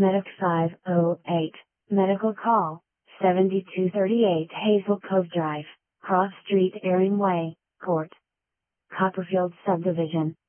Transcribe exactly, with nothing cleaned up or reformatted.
Medic five oh eight, Medical Call, seventy-two thirty-eight Hazel Cove Drive, Cross Street Airing Way, Court. Copperfield Subdivision.